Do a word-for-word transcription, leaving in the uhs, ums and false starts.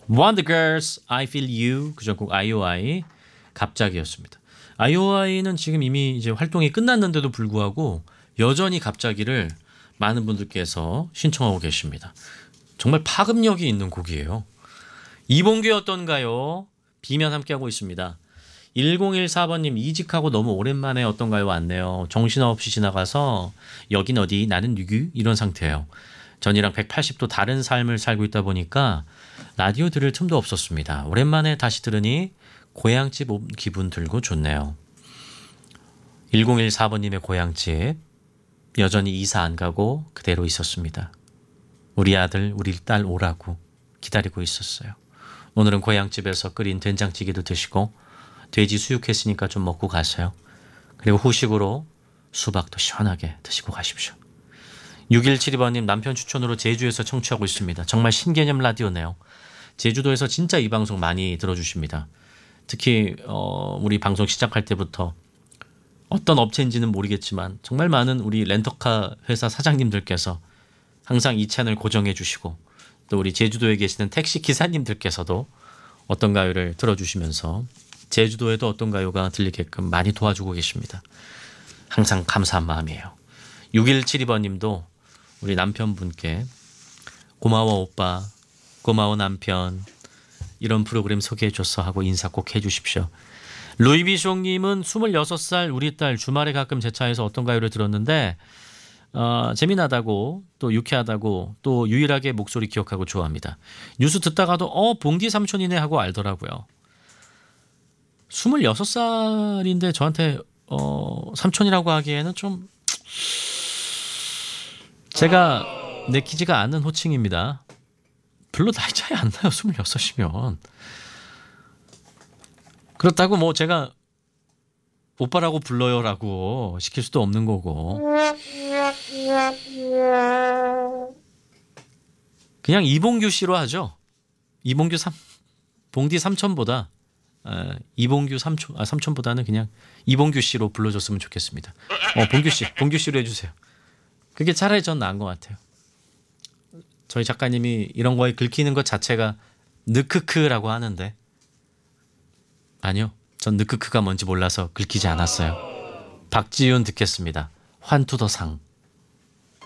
Wonder Girls, I Feel You, 그 전곡 아이오아이, 갑자기였습니다. 아이오아이는 지금 이미 이제 활동이 끝났는데도 불구하고 여전히 갑자기를 많은 분들께서 신청하고 계십니다. 정말 파급력이 있는 곡이에요. 이봉규 어떤가요? 비면 함께하고 있습니다. 일공일사 번님 이직하고 너무 오랜만에 어떤가요? 왔네요. 정신없이 지나가서 여긴 어디 나는 누구? 이런 상태예요. 전이랑 백팔십 도 다른 삶을 살고 있다 보니까 라디오 들을 틈도 없었습니다. 오랜만에 다시 들으니 고향집 온 기분 들고 좋네요. 일공일사 번님의 고향집 여전히 이사 안 가고 그대로 있었습니다. 우리 아들 우리 딸 오라고 기다리고 있었어요. 오늘은 고향집에서 끓인 된장찌개도 드시고 돼지 수육했으니까 좀 먹고 가세요. 그리고 후식으로 수박도 시원하게 드시고 가십시오. 육일칠이 번님 남편 추천으로 제주에서 청취하고 있습니다. 정말 신개념 라디오네요. 제주도에서 진짜 이 방송 많이 들어주십니다. 특히 어, 우리 방송 시작할 때부터 어떤 업체인지는 모르겠지만 정말 많은 우리 렌터카 회사 사장님들께서 항상 이 채널 고정해 주시고 또 우리 제주도에 계시는 택시 기사님들께서도 어떤 가요를 들어주시면서 제주도에도 어떤 가요가 들리게끔 많이 도와주고 계십니다. 항상 감사한 마음이에요. 육일칠이 번님도 우리 남편분께 고마워 오빠, 고마워 남편 이런 프로그램 소개해줘서 하고 인사 꼭 해주십시오. 루이비숑님은 스물여섯 살 우리 딸 주말에 가끔 제 차에서 어떤 가요를 들었는데 어, 재미나다고 또 유쾌하다고 또 유일하게 목소리 기억하고 좋아합니다. 뉴스 듣다가도 어 봉디 삼촌이네 하고 알더라고요. 스물여섯 살인데 저한테 어, 삼촌이라고 하기에는 좀 제가 내키지가 않는 호칭입니다. 별로 나이 차이 안 나요. 스물여섯이면. 그렇다고 뭐 제가 오빠라고 불러요라고 시킬 수도 없는 거고 그냥 이봉규 씨로 하죠. 이봉규 삼 봉디 삼촌보다 어, 이봉규 삼촌 아 삼촌보다는 그냥 이봉규 씨로 불러줬으면 좋겠습니다. 어 봉규 씨, 봉규 씨로 해주세요. 그게 차라리 전 나은 것 같아요. 저희 작가님이 이런 거에 긁히는 것 자체가 느크크라고 하는데 아니요, 전 느크크가 뭔지 몰라서 긁히지 않았어요. 박지윤 듣겠습니다. 환투더상.